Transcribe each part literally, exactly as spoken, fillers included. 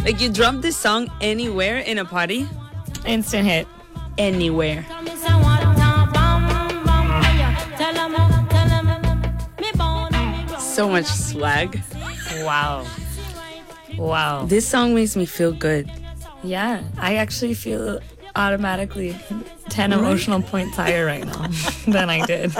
Like, you drop this song anywhere in a party, Instant hit. anywhere. So much swag. Wow. Wow. This song makes me feel good. Yeah, I actually feel automatically ten Right? emotional points higher right now than I did.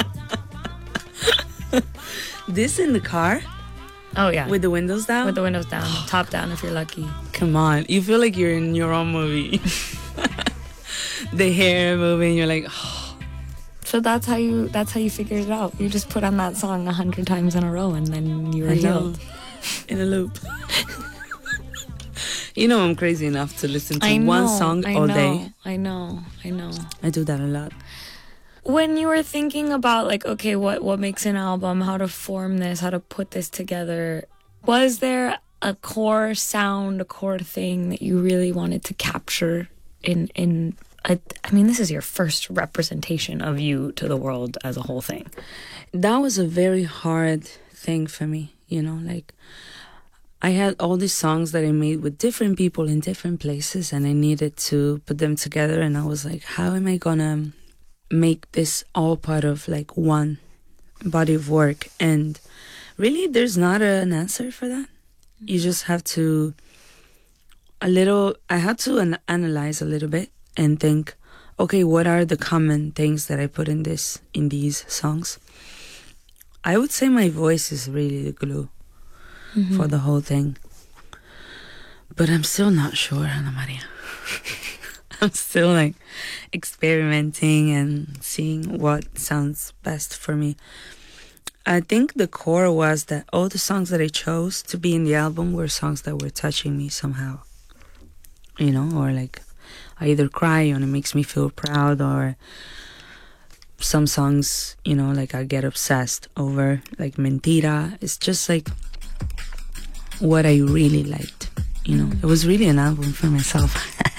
This in the car Oh, yeah. with the windows down. With the windows down, top down if you're lucky. Come on, you feel like you're in your own movie. The hair moving, you're like, oh. So that's how you that's how you figured it out. You just put on that song a hundred times in a row and then you were I know. healed. In a loop. You know, I'm crazy enough to listen to I know, one song I all know, day. I know, I know. I do that a lot. When you were thinking about like, okay, what what makes an album, how to form this, how to put this together, was there a core sound, a core thing that you really wanted to capture in in a, I mean, this is your first representation of you to the world as a whole thing. That was a very hard thing for me, you know, like I had all these songs that I made with different people in different places, and I needed to put them together, and I was like, how am I gonna make this all part of like one body of work? And really, there's not a, an answer for that. You just have to a little I had to an- analyze a little bit and think, okay, what are the common things that I put in this in these songs? I would say my voice is really the glue mm-hmm. for the whole thing. But I'm still not sure, Ana Maria. I'm still like experimenting and seeing what sounds best for me. I think the core was that all the songs that I chose to be in the album were songs that were touching me somehow. You know, or like I either cry and it makes me feel proud, or some songs, you know, like I get obsessed over, like Mentira. It's just like what I really liked, you know. It was really an album for myself.